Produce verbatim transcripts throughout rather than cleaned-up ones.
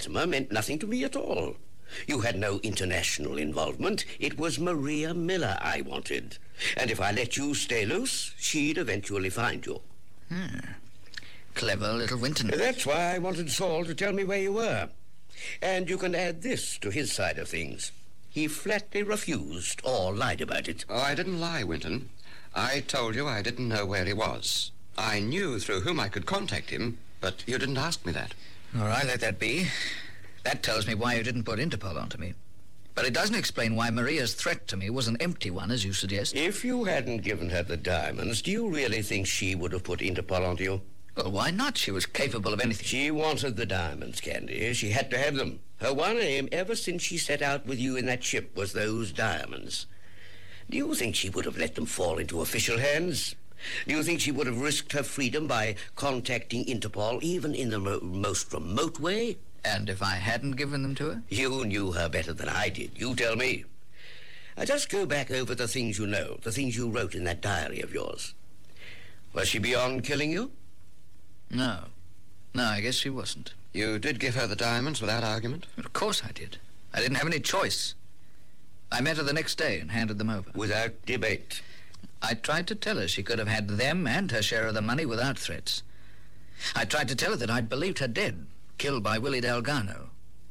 Latimer meant nothing to me at all. You had no international involvement. It was Maria Miller I wanted. And if I let you stay loose, she'd eventually find you. Hmm. Clever little Winton. That's why I wanted Saul to tell me where you were. And you can add this to his side of things. He flatly refused or lied about it. Oh, I didn't lie, Winton. I told you I didn't know where he was. I knew through whom I could contact him, but you didn't ask me that. All right, let that be. That tells me why you didn't put Interpol onto me. But it doesn't explain why Maria's threat to me was an empty one, as you suggest. If you hadn't given her the diamonds, do you really think she would have put Interpol onto you? Well, why not? She was capable of anything. She wanted the diamonds, Candy. She had to have them. Her one aim ever since she set out with you in that ship was those diamonds. Do you think she would have let them fall into official hands? Do you think she would have risked her freedom by contacting Interpol, even in the mo- most remote way? And if I hadn't given them to her? You knew her better than I did. You tell me. Now just go back over the things you know, the things you wrote in that diary of yours. Was she beyond killing you? No. No, I guess she wasn't. You did give her the diamonds without argument? Of course I did. I didn't have any choice. I met her the next day and handed them over. Without debate? I tried to tell her she could have had them and her share of the money without threats. I tried to tell her that I'd believed her dead, killed by Willie Delgado.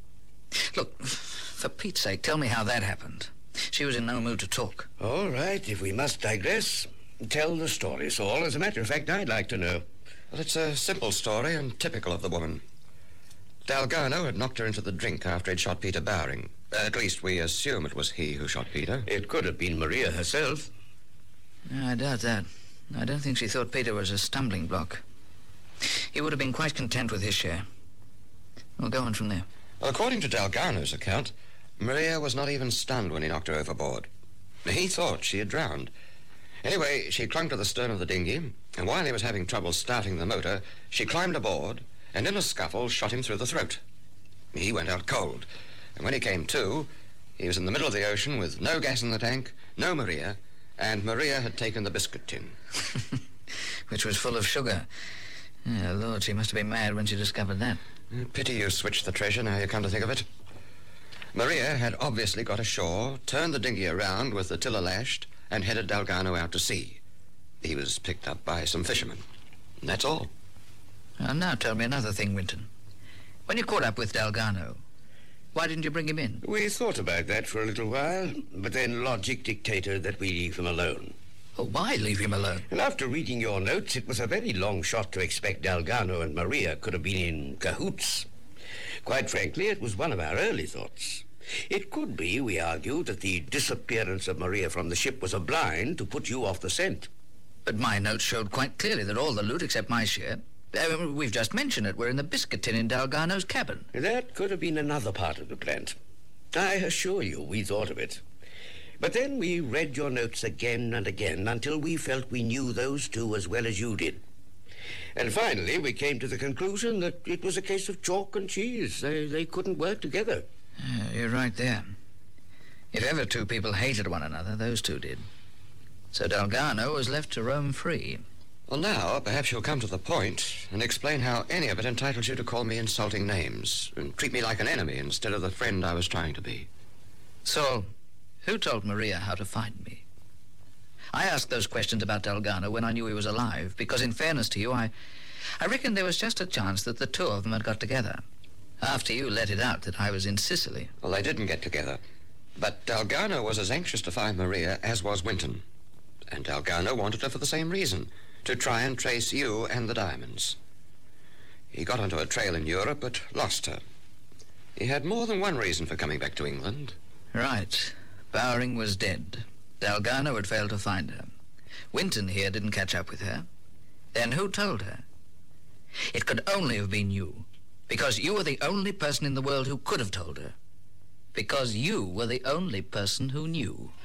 Look, for Pete's sake, tell me how that happened. She was in no mood to talk. All right, if we must digress, tell the story, Saul. As a matter of fact, I'd like to know. Well, it's a simple story and typical of the woman. Delgado had knocked her into the drink after he'd shot Peter Bowring. At least we assume it was he who shot Peter. It could have been Maria herself. No, I doubt that. I don't think she thought Peter was a stumbling block. He would have been quite content with his share. We'll go on from there. Well, according to Delgado's account, Maria was not even stunned when he knocked her overboard. He thought she had drowned. Anyway, she clung to the stern of the dinghy, and while he was having trouble starting the motor, she climbed aboard, and in a scuffle shot him through the throat. He went out cold, and when he came to, he was in the middle of the ocean with no gas in the tank, no Maria, and Maria had taken the biscuit tin. Which was full of sugar. Yeah, Lord, she must have been mad when she discovered that. Pity you switched the treasure, now you come to think of it. Maria had obviously got ashore, turned the dinghy around with the tiller lashed, and headed Delgado out to sea. He was picked up by some fishermen. And that's all. Well, now tell me another thing, Winton. When you caught up with Delgado, why didn't you bring him in? We thought about that for a little while, but then logic dictated that we leave him alone. Oh, why leave him alone? And after reading your notes, it was a very long shot to expect Delgado and Maria could have been in cahoots. Quite frankly, it was one of our early thoughts. It could be, we argued, that the disappearance of Maria from the ship was a blind to put you off the scent. But my notes showed quite clearly that all the loot except my share... Uh, we've just mentioned it. We're in the biscuit tin in Delgado's cabin. That could have been another part of the plant. I assure you, we thought of it. But then we read your notes again and again until we felt we knew those two as well as you did. And finally, we came to the conclusion that it was a case of chalk and cheese. They, they couldn't work together. Uh, you're right there. If ever two people hated one another, those two did. So Delgado was left to roam free. Well, now, perhaps you'll come to the point and explain how any of it entitles you to call me insulting names and treat me like an enemy instead of the friend I was trying to be. So, who told Maria how to find me? I asked those questions about Delgado when I knew he was alive, because in fairness to you, I, I reckoned there was just a chance that the two of them had got together. After you let it out that I was in Sicily. Well, they didn't get together. But Delgado was as anxious to find Maria as was Winton. And Delgado wanted her for the same reason, to try and trace you and the diamonds. He got onto a trail in Europe, but lost her. He had more than one reason for coming back to England. Right. Bowring was dead. Delgado had failed to find her. Winton here didn't catch up with her. Then who told her? It could only have been you, because you were the only person in the world who could have told her. Because you were the only person who knew.